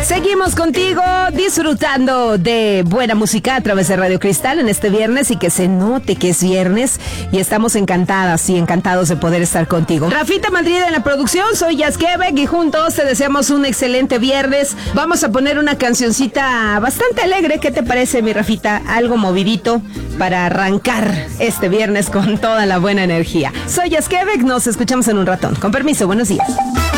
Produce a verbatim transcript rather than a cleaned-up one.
Seguimos contigo disfrutando de buena música a través de Radio Cristal en este viernes y que se note que es viernes y estamos encantadas y encantados de poder estar contigo. Rafita Madrid en la producción, soy Jazz Quebec y juntos te deseamos un excelente viernes. Vamos a poner una cancioncita bastante alegre, ¿qué te parece, mi Rafita? Algo movidito para arrancar este viernes con toda la buena energía. Soy Jazz Quebec, nos escuchamos en un ratón. Con permiso, buenos días.